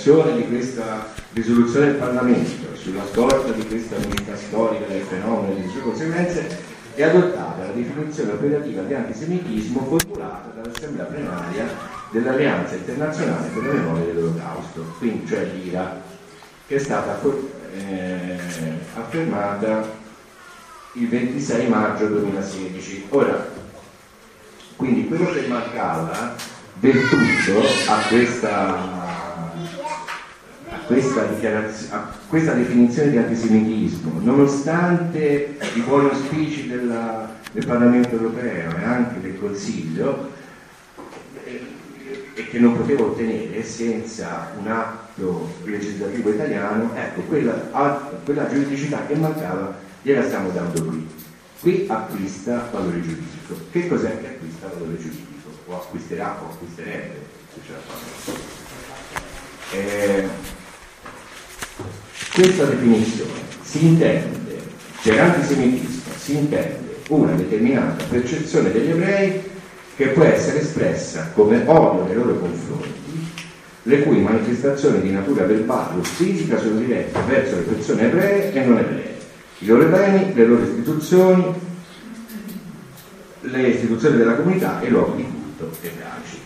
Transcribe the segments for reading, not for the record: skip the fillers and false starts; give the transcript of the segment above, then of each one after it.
approvazione di questa risoluzione del Parlamento, sulla scorta di questa unità storica del fenomeno e delle sue conseguenze, è adottata la definizione operativa di antisemitismo formulata dall'Assemblea plenaria dell'Alleanza Internazionale per la Memoria dell'Olocausto, quindi cioè l'IRA, che è stata affermata il 26 maggio 2016. Ora, quindi quello che mancava del tutto a questa definizione di antisemitismo, nonostante i buoni auspici del Parlamento europeo e anche del Consiglio, e che non poteva ottenere senza un atto legislativo italiano, ecco, quella giuridicità che mancava gliela stiamo dando qui. Qui acquista valore giuridico. Che cos'è che acquista valore giuridico? O acquisterà o acquisterebbe, se ce la fa. Questa definizione si intende, per antisemitismo, si intende una determinata percezione degli ebrei che può essere espressa come odio nei loro confronti, le cui manifestazioni di natura verbale o fisica sono dirette verso le persone ebree e non ebree, i loro beni, le loro istituzioni, le istituzioni della comunità e i luoghi di culto ebraici.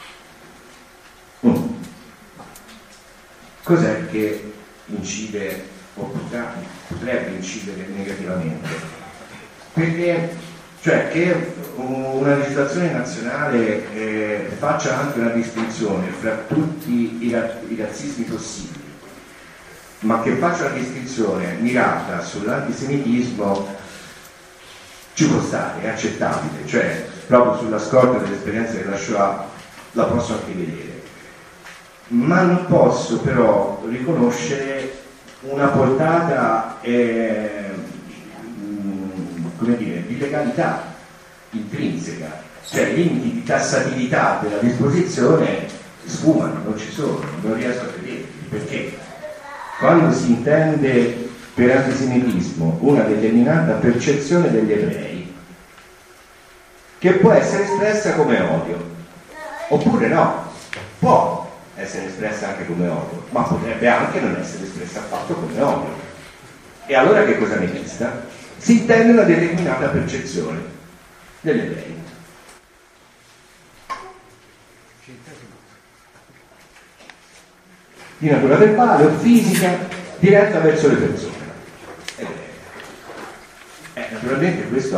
Cos'è che incide o potrebbe incidere negativamente? Perché, cioè, che una legislazione nazionale faccia anche una distinzione fra tutti i razzismi possibili, ma che faccia una distinzione mirata sull'antisemitismo, ci può stare, è accettabile, cioè proprio sulla scorta dell'esperienza della Shoah la posso anche vedere, ma non posso però riconoscere una portata come dire, di legalità intrinseca, cioè i limiti di tassatività della disposizione sfumano, non ci sono, non riesco a vederli, perché quando si intende per antisemitismo una determinata percezione degli ebrei che può essere espressa come odio, oppure no, può essere espressa anche come odio, ma potrebbe anche non essere espressa affatto come odio. E allora che cosa ne resta? Si intende una determinata percezione degli ebrei. Di natura verbale o fisica diretta verso le persone. Naturalmente questo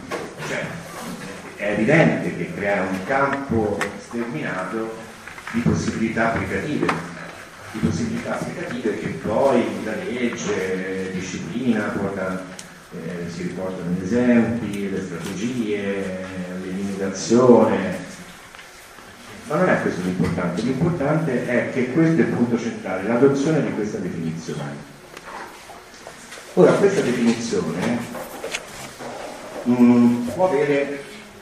è evidente che crea un campo sterminato di possibilità applicative che poi la legge disciplina, si riportano gli esempi, le strategie, l'eliminazione, ma non è questo l'importante è che questo è il punto centrale, l'adozione di questa definizione. Ora, questa definizione può avere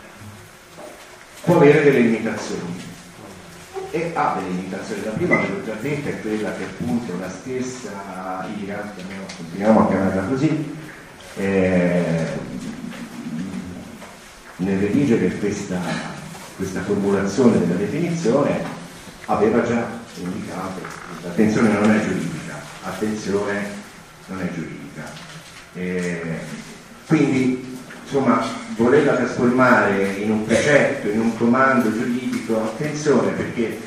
delle limitazioni, e ha delle limitazioni. La prima, ve l'ho già detta, è quella che appunto la stessa IRA, continuiamo a chiamarla così, nel redigere questa formulazione della definizione aveva già indicato: attenzione, non è giuridica, attenzione, non è giuridica. Quindi, insomma, volerla trasformare in un precetto, in un comando giuridico, attenzione, perché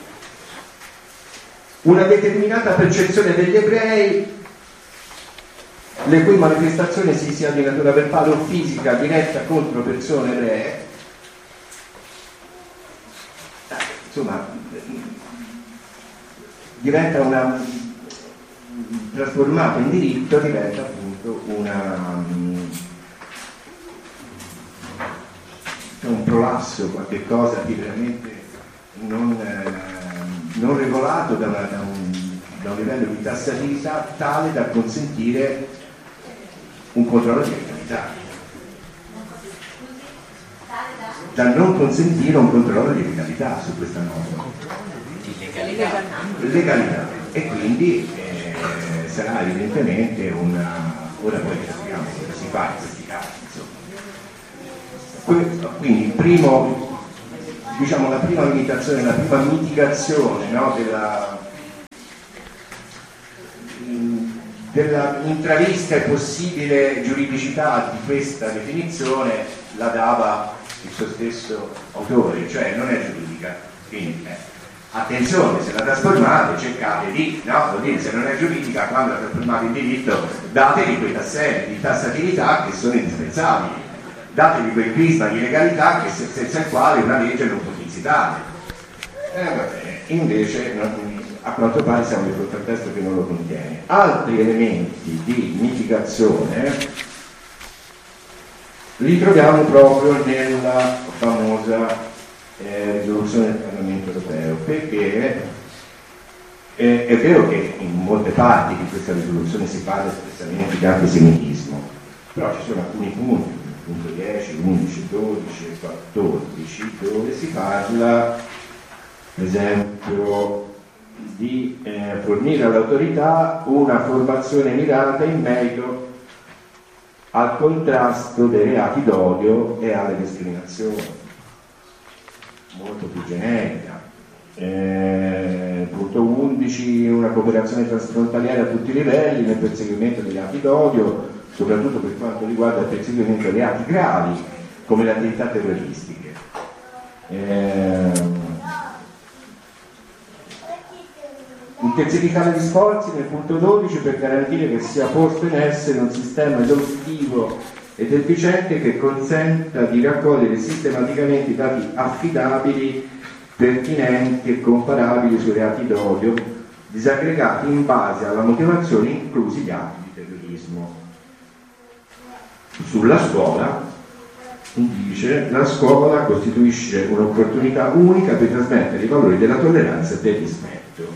una determinata percezione degli ebrei, le cui manifestazioni si sia di natura verbale o fisica diretta contro persone ebree, insomma, diventa trasformato in diritto, diventa appunto un prolasso, qualche cosa di veramente non regolato da un livello di tassatività tale da consentire un controllo di legalità, da non consentire un controllo di legalità su questa norma di legalità, e quindi sarà evidentemente ora poi capiamo cosa si fa in questi casi, insomma. Quindi la prima limitazione, la prima mitigazione, no, della intravista e possibile giuridicità di questa definizione la dava il suo stesso autore, cioè non è giuridica, quindi attenzione, se la trasformate cercate di, no, vuol dire se non è giuridica, quando la trasformate in diritto datevi quei tasselli di tassatività che sono indispensabili, datevi quel prisma di legalità che senza il quale una legge non può visitare. Invece a quanto pare siamo di fronte al testo che non lo contiene. Altri elementi di mitigazione li troviamo proprio nella famosa risoluzione del Parlamento europeo, perché è vero che in molte parti di questa risoluzione si parla espressamente di antisemitismo, però ci sono alcuni punti, punto 10, 11, 12 e 14, dove si parla, per esempio, di fornire all'autorità una formazione mirata in merito al contrasto dei reati d'odio e alle discriminazioni, molto più generica. Punto 11, una cooperazione transfrontaliera a tutti i livelli nel perseguimento degli reati d'odio, soprattutto per quanto riguarda il perseguimento dei reati gravi come le attività terroristiche. Intensificare gli sforzi nel punto 12 per garantire che sia posto in essere un sistema esaustivo ed efficiente che consenta di raccogliere sistematicamente i dati affidabili, pertinenti e comparabili sui reati d'odio, disaggregati in base alla motivazione, inclusi gli atti di terrorismo. Sulla scuola, dice, la scuola costituisce un'opportunità unica per trasmettere i valori della tolleranza e del rispetto.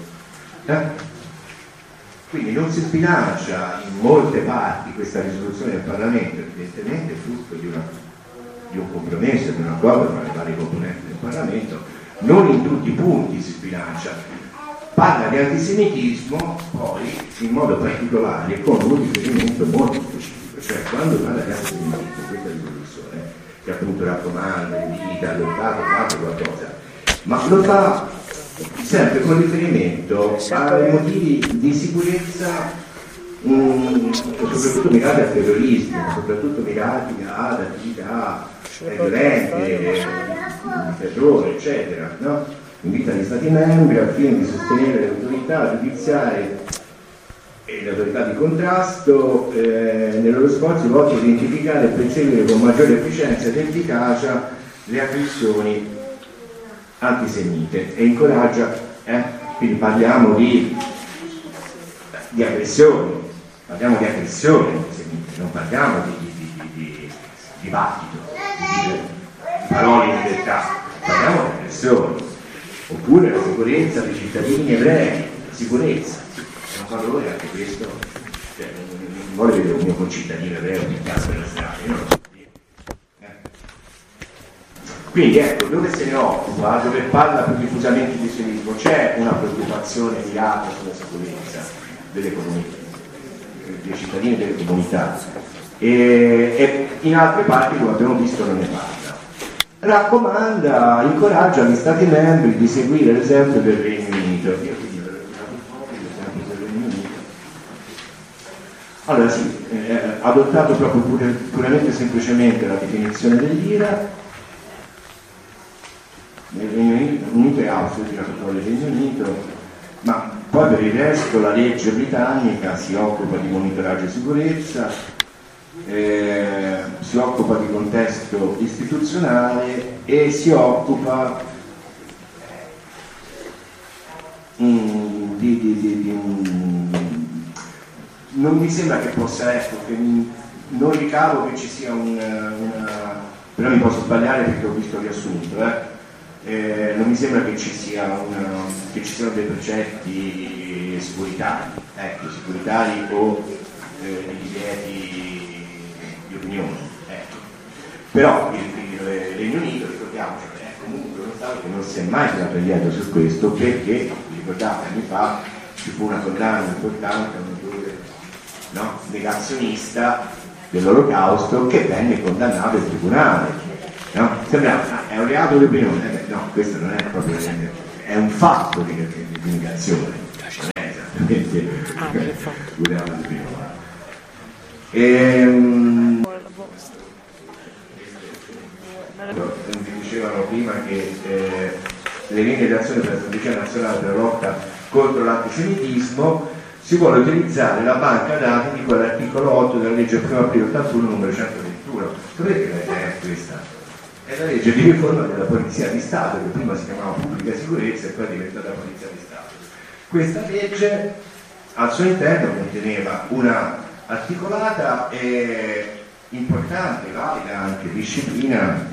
Quindi non si sbilancia in molte parti questa risoluzione del Parlamento, evidentemente frutto di un compromesso, di un accordo tra le varie componenti del Parlamento, non in tutti i punti si sbilancia. Parla di antisemitismo poi in modo particolare con un riferimento molto specifico, cioè quando parla di antisemitismo questa risoluzione, che appunto raccomanda, invita, adottato, fatto qualcosa, ma lo fa sempre con riferimento ai motivi di sicurezza, soprattutto mirati al terrorismo, soprattutto mirati ad attività violente, di terrore, eccetera, no? Invita gli Stati membri al fine di sostenere le autorità giudiziarie e le autorità di contrasto nei loro sforzi volti a identificare e perseguire con maggiore efficienza ed efficacia le aggressioni antisemite e incoraggia, quindi parliamo di aggressioni, parliamo di aggressioni antisemite, non parliamo di dibattito, di parole in libertà, parliamo di aggressioni, oppure la sicurezza dei cittadini ebrei, la sicurezza, è un valore anche questo, cioè, non voglio vedere un mio concittadino ebreo che passa per la strada, io non lo so. Quindi ecco, dove se ne occupa, dove parla più diffusamente di sionismo, c'è una preoccupazione mirata sulla sicurezza delle comunità, dei cittadini e delle comunità, e in altre parti, come abbiamo visto, non ne parla. Raccomanda, incoraggia gli Stati membri di seguire l'esempio del Regno Unito. Io quindi l'esempio del Regno Unito. Allora sì, adottato proprio puramente e semplicemente la definizione dell'IRA, nel Regno Unito e Austria, tirato fuori il Regno Unito, ma poi per il resto la legge britannica si occupa di monitoraggio e sicurezza, si occupa di contesto istituzionale e si occupa non mi sembra che possa essere, non ricavo che ci sia però mi posso sbagliare perché ho visto il riassunto, non mi sembra che ci siano dei precetti securitari o di divieti di opinione, però il Regno Unito, ricordiamoci, è comunque uno Stato che non si è mai tirato indietro su questo, perché, vi ricordate, anni fa ci fu una condanna importante a un autore negazionista dell'Olocausto che venne condannato in tribunale. No? Sembra, è un reato di opinione, no, questo non è proprio, è un fatto di negazione, evidentemente voleva di più. Mi dicevano prima che le linee d'azione per la strategia nazionale per la lotta contro l'antisemitismo si vuole utilizzare la banca dati di quell'articolo 8 della legge 1 aprile 81 numero 121. Sapete che la idea è questa? È la legge di riforma della Polizia di Stato, che prima si chiamava Pubblica Sicurezza e poi è diventata Polizia di Stato. Questa legge al suo interno conteneva una articolata e importante, valida anche disciplina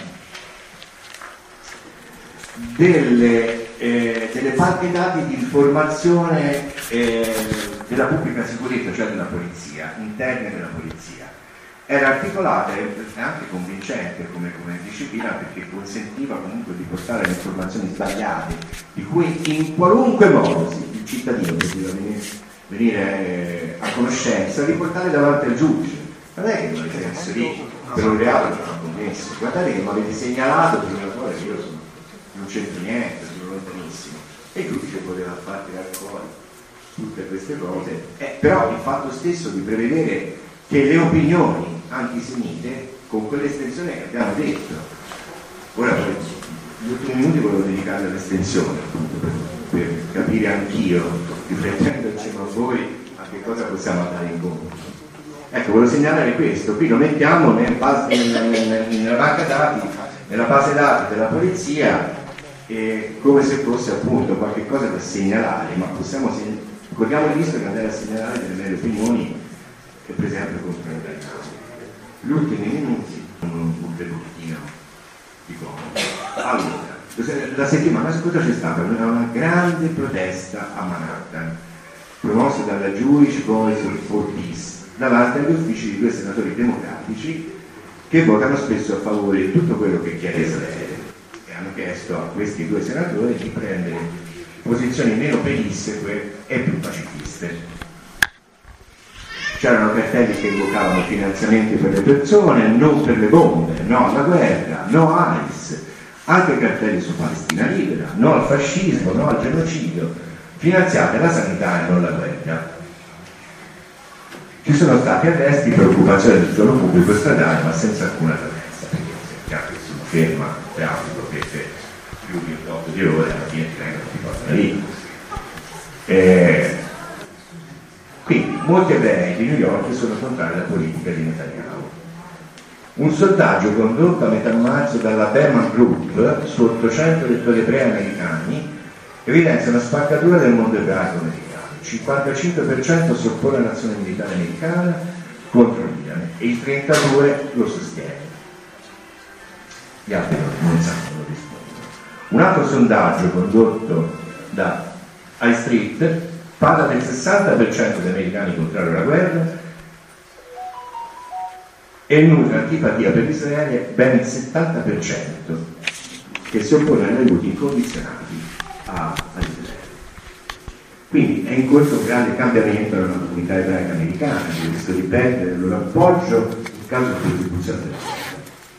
delle banche dati di informazione della pubblica sicurezza, cioè della polizia, interne della polizia. Era articolata e anche convincente come disciplina, perché consentiva comunque di portare le informazioni sbagliate, di cui in qualunque modo il cittadino poteva venire a conoscenza, di portare davanti al giudice. Non è che mi avete inserito per un reato che non ho commesso, guardate che mi avete segnalato prima di ora che io non c'entro niente, sono lontanissimo, e il giudice poteva far tirare fuori tutte queste cose, però il fatto stesso di prevedere che le opinioni antisemite, con quell'estensione che abbiamo detto, ora gli ultimi minuti volevo dedicare all'estensione, appunto, per capire anch'io, riflettendo insieme a voi, a che cosa possiamo andare incontro. Ecco, volevo segnalare questo, qui lo mettiamo nella banca dati, nella base dati della polizia, come se fosse appunto qualche cosa da segnalare, ma corriamo il rischio di andare a segnalare delle mere opinioni che per esempio comprenderanno. Gli ultimi minuti un velottino di comodo. Allora, la settimana scorsa c'è stata una grande protesta a Manhattan, promossa dalla Jewish Voice for Peace, davanti agli uffici di due senatori democratici che votano spesso a favore di tutto quello che chiede Israele, e hanno chiesto a questi due senatori di prendere posizioni meno pedisseque e più pacifiste. C'erano cartelli che invocavano finanziamenti per le persone, non per le bombe, no alla guerra, no ICE, anche cartelli su Palestina libera, no al fascismo, no al genocidio, finanziate la sanità e non la guerra. Ci sono stati arresti per occupazione del suolo pubblico stradale, ma senza alcuna violenza, perché se chiaro che si ferma il traffico per più di 8 di ore, alla fine ti vengono di portare lì. Quindi molti ebrei di New York sono contrari alla politica di Netanyahu. Un sondaggio condotto a metà marzo dalla Berman Group su 800 elettori ebrei americani evidenzia una spaccatura del mondo ebraico americano. Il 55% si oppone all'azione militare americana contro l'Iran e il 32% lo sostiene. Gli altri non sanno rispondere. Un altro sondaggio condotto da High Street parla del 60% degli americani contrari alla guerra e nutre antipatia per Israele ben il 70%, che si oppone agli aiuti incondizionati a Israele. Quindi è in corso un grande cambiamento nella comunità ebraica americana, che rischia di perdere il loro appoggio in caso di prosecuzione della guerra.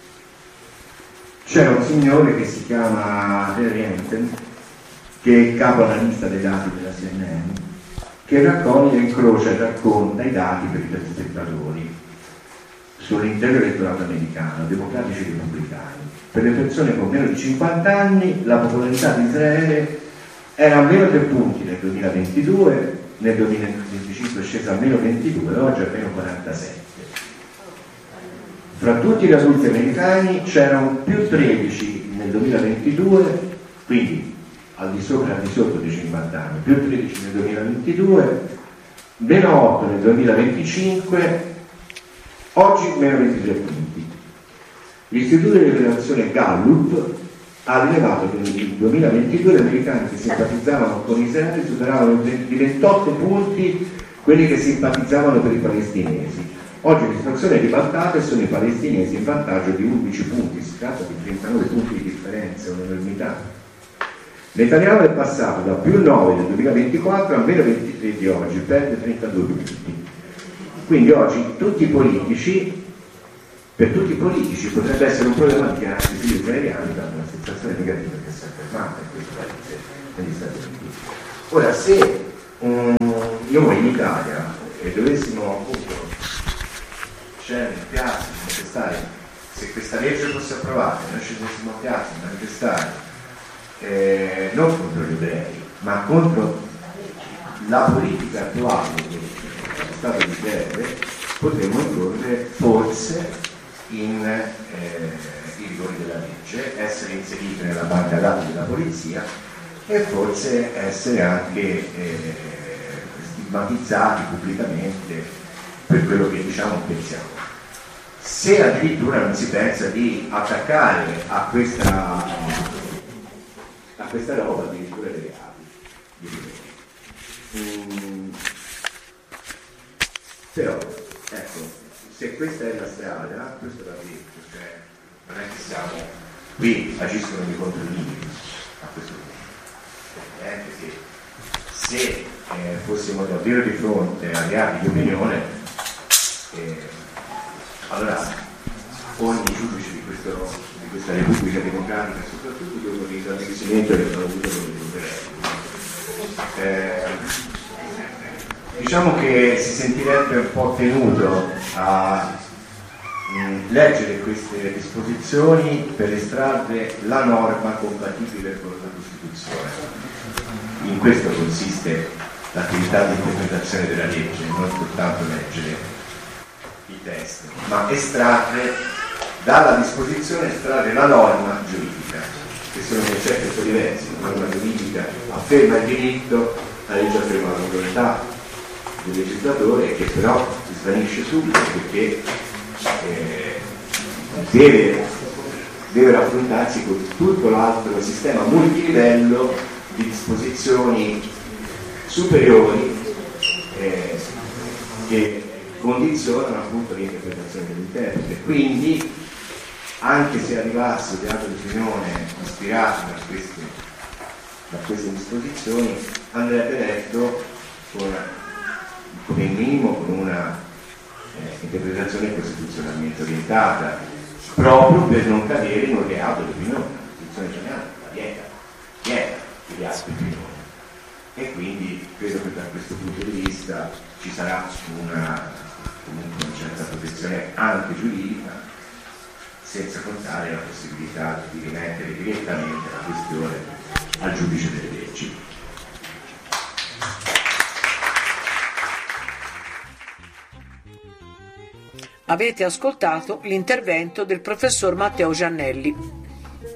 C'è un signore che si chiama Harry Enten, che è capo analista dei dati della CNN, che raccoglie, incrocia e racconta i dati per i telespettatori sull'intero elettorato americano, democratici e repubblicani. Per le persone con meno di 50 anni la popolarità di Israele era a meno 3 punti nel 2022, nel 2025 è scesa a meno 22 e oggi a meno 47. Fra tutti gli adulti americani c'erano più 13 nel 2022, quindi al di sopra e al di sotto dei 50 anni, più 13 nel 2022, meno 8 nel 2025, oggi meno 23 punti. L'istituto di rilevazione Gallup ha rilevato che nel 2022 gli americani che simpatizzavano con Israele superavano di 28 punti quelli che simpatizzavano per i palestinesi. Oggi la situazione è ribaltata e sono i palestinesi in vantaggio di 11 punti, si tratta di 39 punti di differenza, un'enormità. Netanyahu è passato da più 9 nel 2024 a meno 23 di oggi, perde 32 punti. Quindi oggi per tutti i politici potrebbe essere un problema di che anche gli israeliani danno una sensazione negativa che si è fermata in questo paese, negli Stati Uniti. Ora, se noi in Italia dovessimo appunto scendere in piazza, manifestare, se questa legge fosse approvata, noi scendessimo in piazza a manifestare non contro gli ebrei, ma contro la politica attuale dello Stato di Israele, potremmo incorrere forse in vigore della legge, essere inseriti nella banca dati della polizia e forse essere anche stigmatizzati pubblicamente per quello che diciamo e pensiamo. Se addirittura non si pensa di attaccare a questa roba addirittura dei reati. Però, ecco, se questa è la strada, questo va detto, cioè non è che siamo qui, agiscono dei controllini a questo punto, perché se fossimo davvero di fronte a reati di opinione, allora ogni giudice di questa Repubblica Democratica, soprattutto dopo il ravvisimento che abbiamo avuto con i diciamo che si sentirebbe un po' tenuto a leggere queste disposizioni per estrarre la norma compatibile con la Costituzione. In questo consiste l'attività di interpretazione della legge, non soltanto leggere i testi, ma dalla disposizione estrarre la norma giuridica, che sono concetti un po' diversi. La norma giuridica afferma il diritto, la legge afferma la volontà del legislatore, che però si svanisce subito perché deve raffrontarsi con tutto l'altro sistema multilivello di disposizioni superiori che condizionano appunto l'interpretazione dell'interprete. Quindi anche se arrivasse un teatro di opinione ispirato da queste disposizioni, andrebbe letto come minimo con una interpretazione costituzionalmente orientata, proprio per non cadere in un reato di opinione. La Costituzione italiana vieta i reati di opinione, e quindi credo che da questo punto di vista ci sarà una certa protezione anche giuridica, senza contare la possibilità di rimettere direttamente la questione al giudice delle leggi. Avete ascoltato l'intervento del professor Matteo Giannelli.